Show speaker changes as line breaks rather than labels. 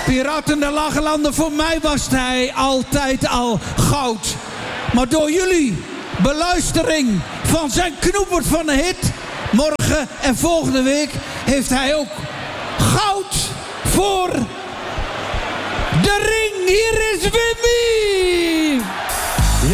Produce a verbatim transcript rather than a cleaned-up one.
Piraten der Lage Landen, voor mij was hij altijd al goud. Maar door jullie beluistering van zijn knoepert van een hit, morgen en volgende week, heeft hij ook goud voor de ring hierin.